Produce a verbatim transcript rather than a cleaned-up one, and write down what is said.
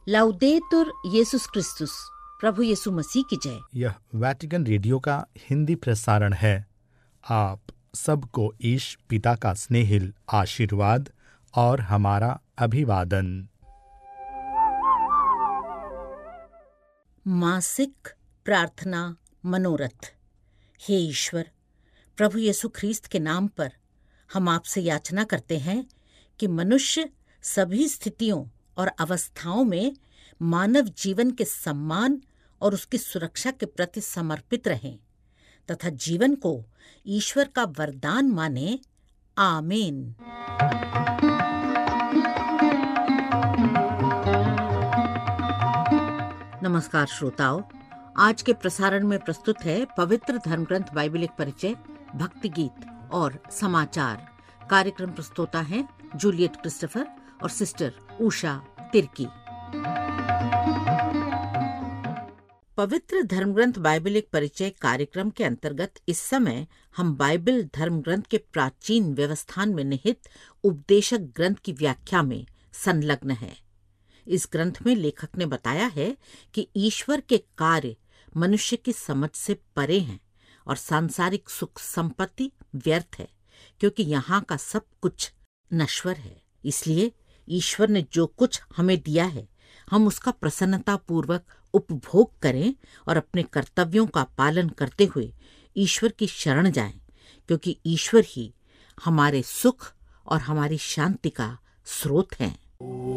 लाउदेतुर येसुस क्रिस्तुस, प्रभु यीशु मसीह की जय। यह वैटिकन रेडियो का हिंदी प्रसारण है। आप सबको ईश पिता का स्नेहिल आशीर्वाद और हमारा अभिवादन। मासिक प्रार्थना मनोरथ। हे ईश्वर, प्रभु यीशु ख्रीस्त के नाम पर हम आपसे याचना करते हैं कि मनुष्य सभी स्थितियों और अवस्थाओं में मानव जीवन के सम्मान और उसकी सुरक्षा के प्रति समर्पित रहें तथा जीवन को ईश्वर का वरदान माने। आमीन। नमस्कार श्रोताओ, आज के प्रसारण में प्रस्तुत है पवित्र धर्मग्रंथ बाइबल एक परिचय, भक्ति गीत और समाचार। कार्यक्रम प्रस्तोता हैं जूलियट क्रिस्टोफर और सिस्टर उषा तिर्की। पवित्र धर्मग्रंथ बाइबल एक परिचय कार्यक्रम के अंतर्गत इस समय हम बाइबल धर्मग्रंथ के प्राचीन व्यवस्थान में निहित उपदेशक ग्रंथ की व्याख्या में संलग्न है। इस ग्रंथ में लेखक ने बताया है कि ईश्वर के कार्य मनुष्य की समझ से परे हैं और सांसारिक सुख संपत्ति व्यर्थ है, क्योंकि यहाँ का सब कुछ नश्वर है। इसलिए ईश्वर ने जो कुछ हमें दिया है, हम उसका प्रसन्नता पूर्वक उपभोग करें और अपने कर्तव्यों का पालन करते हुए ईश्वर की शरण जाएं, क्योंकि ईश्वर ही हमारे सुख और हमारी शांति का स्रोत हैं।